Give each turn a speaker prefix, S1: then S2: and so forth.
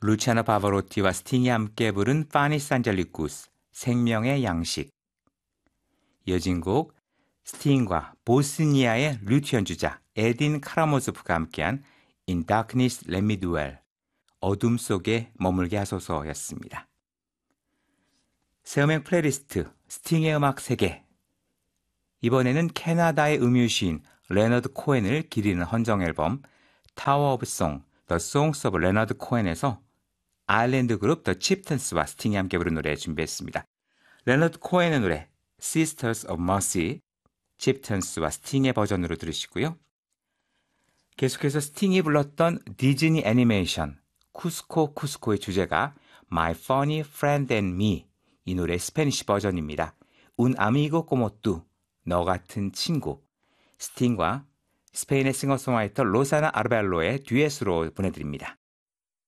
S1: 루치아노 파바로티와 스팅이 함께 부른 파니스 안젤리쿠스, 생명의 양식. 이어진 곡 스팅과 보스니아의 루트 연주자 에딘 카라모조프가 함께한 In Darkness Let Me Dwell, 어둠 속에 머물게 하소서였습니다. 새음악 플레이리스트 스팅의 음악 세계. 이번에는 캐나다의 음유시인 레너드 코엔을 기리는 헌정 앨범 타워 오브 송, The Songs of Leonard Cohen에서 아일랜드 그룹 더 칩턴스와 스팅이 함께 부른 노래 준비했습니다. 레너드 코엔의 노래 Sisters of Mercy, 칩턴스와 스팅의 버전으로 들으시고요. 계속해서 스팅이 불렀던 디즈니 애니메이션 쿠스코 쿠스코의 주제가 My Funny Friend and Me, 이 노래 스페니쉬 버전입니다. Un amigo como tú, 너 같은 친구. 스팅과 스페인의 싱어송라이터 로사나 아르벨로의 듀엣으로 보내드립니다.